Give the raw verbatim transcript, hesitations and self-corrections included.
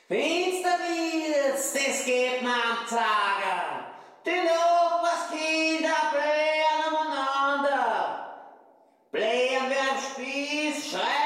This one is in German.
Finsternis, das geht mir am Tage. Die Nachbarskinder blähen umeinander. Blähen wie am Spieß, schreien